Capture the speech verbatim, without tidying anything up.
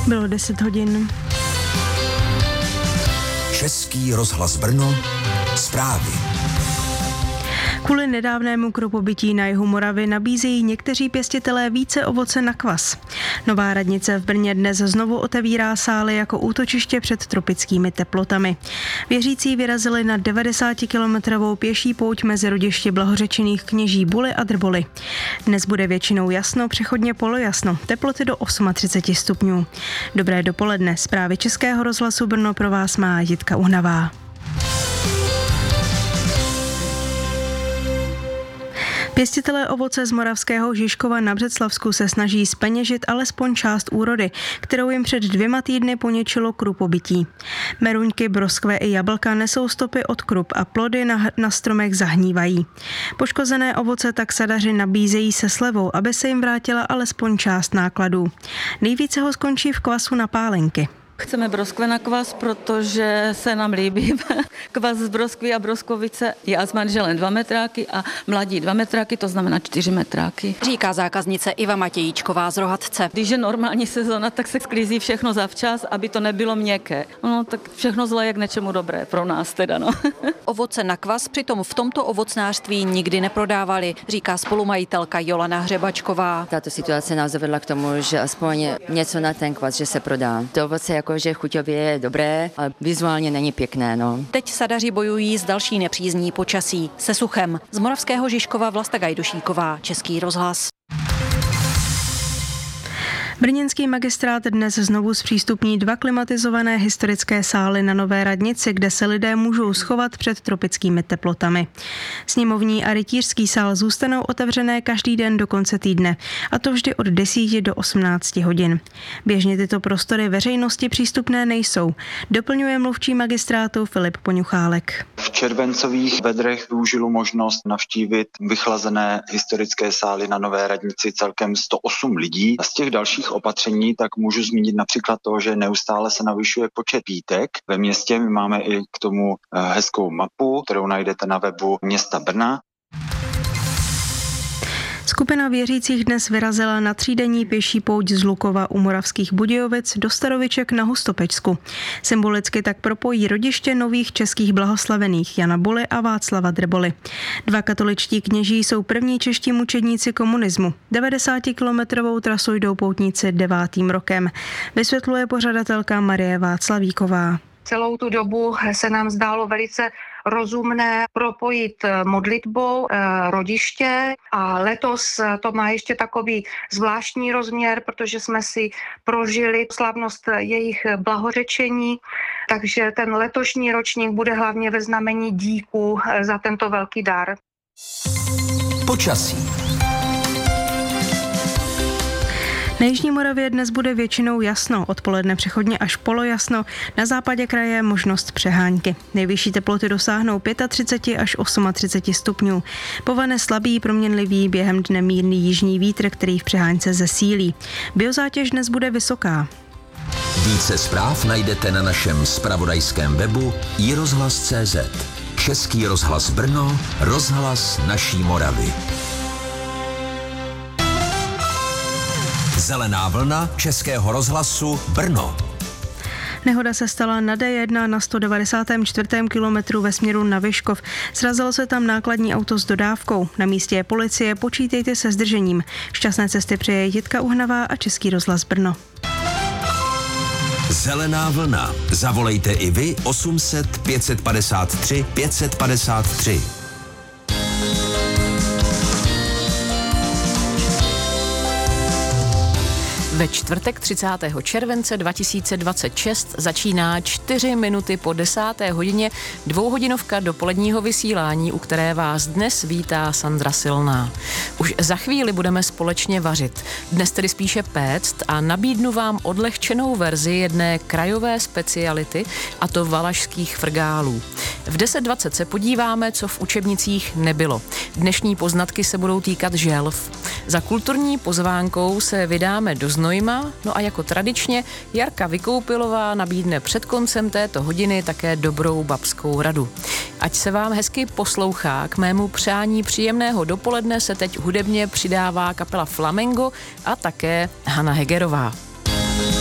Bylo deset hodin. Český rozhlas Brno, zprávy. Kvůli nedávnému krupobytí na jihu Moravy nabízejí někteří pěstitelé více ovoce na kvas. Nová radnice v Brně dnes znovu otevírá sály jako útočiště před tropickými teplotami. Věřící vyrazili na devadesátikilometrovou pěší pouť mezi rodiště blahořečených kněží Buly a Drboly. Dnes bude většinou jasno, přechodně polojasno, teploty do třiceti osmi stupňů. Dobré dopoledne, zprávy Českého rozhlasu Brno pro vás má Jitka Uhnavá. Pěstitelé ovoce z moravského Žižkova na Břeclavsku se snaží zpeněžit alespoň část úrody, kterou jim před dvěma týdny poničilo krupobytí. Meruňky, broskve i jablka nesou stopy od krup a plody na, na stromech zahnívají. Poškozené ovoce tak sadaři nabízejí se slevou, aby se jim vrátila alespoň část nákladů. Nejvíce ho skončí v kvasu na pálenky. Chceme broskve na kvas, protože se nám líbí kvas z broskvy a broskovice. Já s manželem dva metráky a mladí dva metráky, to znamená čtyři metráky. Říká zákaznice Iva Matějíčková z Rohatce. Když je normální sezóna, tak se sklízí všechno zavčas, aby to nebylo měkké. No tak všechno zlé je k něčemu dobré, pro nás teda, no. Ovoce na kvas přitom v tomto ovocnářství nikdy neprodávali, říká spolumajitelka Jolana Hřebačková. Tato situace nás dovedla k tomu, že aspoň něco na ten kvas, že se prodá. To ovoce jako že chuťově je dobré, ale vizuálně není pěkné, no. Teď sadaři bojují s další nepřízní počasí, se suchem. Z moravského Žižkova Vlasta Gajdošíková, Český rozhlas. Brněnský magistrát dnes znovu zpřístupní dva klimatizované historické sály na Nové radnici, kde se lidé můžou schovat před tropickými teplotami. Sněmovní a rytířský sál zůstanou otevřené každý den do konce týdne, a to vždy od deseti do osmnácti hodin. Běžně tyto prostory veřejnosti přístupné nejsou, doplňuje mluvčí magistrátu Filip Poňuchálek. V červencových vedrech využilo možnost navštívit vychlazené historické sály na Nové radnici celkem sto osm lidí. Z těch dalších opatření tak můžu zmínit například to, že neustále se navyšuje počet výtek ve městě. My máme i k tomu hezkou mapu, kterou najdete na webu města Brna. Skupina věřících dnes vyrazila na třídenní pěší pouť z Lukova u Moravských Budějovic do Staroviček na Hustopečsku. Symbolicky tak propojí rodiště nových českých blahoslavených Jana Buly a Václava Drboly. Dva katoličtí kněží jsou první čeští mučedníci komunismu. devadesátikilometrovou trasu jdou poutníci devátým rokem, vysvětluje pořadatelka Marie Václavíková. Celou tu dobu se nám zdálo velice rozumné propojit modlitbou rodiště a letos to má ještě takový zvláštní rozměr, protože jsme si prožili slavnost jejich blahořečení, takže ten letošní ročník bude hlavně ve znamení díku za tento velký dar. Počasí. Na jižní Moravě dnes bude většinou jasno, odpoledne přechodně až polojasno, na západě kraje možnost přehánky. Nejvyšší teploty dosáhnou třicet pět až třicet osm stupňů. Povane slabý, proměnlivý, během dne mírný jižní vítr, který v přehánce zesílí. Biozátěž dnes bude vysoká. Více zpráv najdete na našem zpravodajském webu i rozhlas tečka cé zet. Český rozhlas Brno, rozhlas naší Moravy. Zelená vlna Českého rozhlasu Brno. Nehoda se stala na D jedna na sto devadesátém čtvrtém kilometru ve směru na Vyškov. Srazilo se tam nákladní auto s dodávkou. Na místě je policie, počítejte se zdržením. Šťastné cesty přeje Jitka Uhnavá a Český rozhlas Brno. Zelená vlna. Zavolejte i vy osm set pět padesát tři pět padesát tři. Ve čtvrtek třicátého července dva tisíce dvacet šest začíná čtyři minuty po desáté hodině dvouhodinovka dopoledního vysílání, u které vás dnes vítá Sandra Silná. Už za chvíli budeme společně vařit. Dnes tedy spíše péct a nabídnu vám odlehčenou verzi jedné krajové speciality, a to valašských frgálů. V deset dvacet se podíváme, co v učebnicích nebylo. Dnešní poznatky se budou týkat želv. Za kulturní pozvánkou se vydáme do Znojma, no a jako tradičně Jarka Vykoupilová nabídne před koncem této hodiny také dobrou babskou radu. Ať se vám hezky poslouchá, k mému přání příjemného dopoledne se teď hudebně přidává kapela Flamengo a také Hana Hegerová.